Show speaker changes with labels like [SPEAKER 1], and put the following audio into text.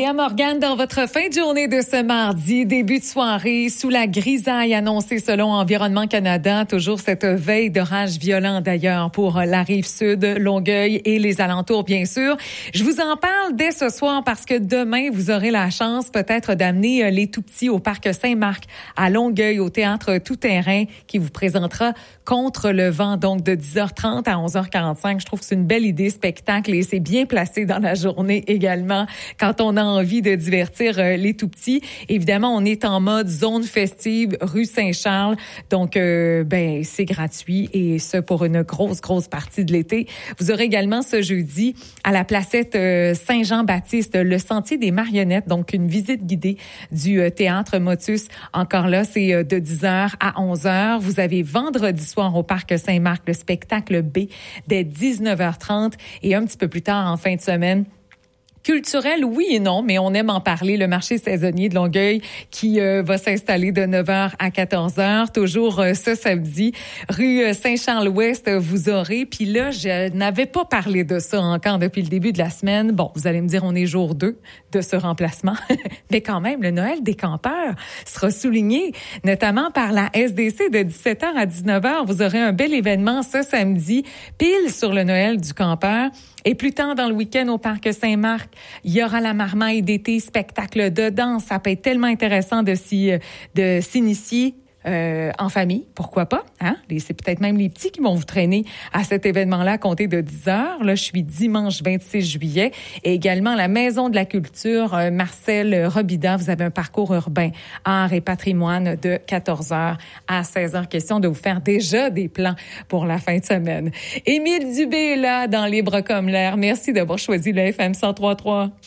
[SPEAKER 1] Léa Morgane dans votre fin de journée de ce mardi, début de soirée, sous la grisaille annoncée selon Environnement Canada, toujours cette veille d'orage violent d'ailleurs pour la rive sud, Longueuil et les alentours bien sûr. Je vous en parle dès ce soir parce que demain, vous aurez la chance peut-être d'amener les tout-petits au parc Saint-Marc à Longueuil, au théâtre Tout-Terrain qui vous présentera Contre le vent, donc de 10h30 à 11h45. Je trouve que c'est une belle idée, spectacle, et c'est bien placé dans la journée également quand on a envie de divertir les tout-petits. Évidemment, on est en mode zone festive, rue Saint-Charles, donc c'est gratuit et ce pour une grosse partie de l'été. Vous aurez également ce jeudi à la placette Saint-Jean-Baptiste le Sentier des marionnettes, donc une visite guidée du théâtre Motus. Encore là, c'est de 10h à 11h. Vous avez vendredi soir au parc Saint-Marc le spectacle B dès 19h30 et un petit peu plus tard en fin de semaine. Culturel, oui et non, mais on aime en parler. Le marché saisonnier de Longueuil qui va s'installer de 9h à 14h, toujours ce samedi. Rue Saint-Charles-Ouest, vous aurez. Puis là, je n'avais pas parlé de ça encore depuis le début de la semaine. Bon, vous allez me dire, on est jour 2 de ce remplacement. Mais quand même, le Noël des campeurs sera souligné, notamment par la SDC de 17h à 19h. Vous aurez un bel événement ce samedi, pile sur le Noël du campeur. Et plus tard dans le week-end au parc Saint-Marc, il y aura la marmaille d'été, spectacle de danse. Ça peut être tellement intéressant de s'initier en famille, pourquoi pas, hein? C'est peut-être même les petits qui vont vous traîner à cet événement-là à compter de 10h. Là, je suis dimanche 26 juillet. Et également la Maison de la Culture, Marcel Robida. Vous avez un parcours urbain, art et patrimoine de 14h à 16h. Question de vous faire déjà des plans pour la fin de semaine. Émile Dubé est là dans Libre comme l'air. Merci d'avoir choisi le FM 103.3.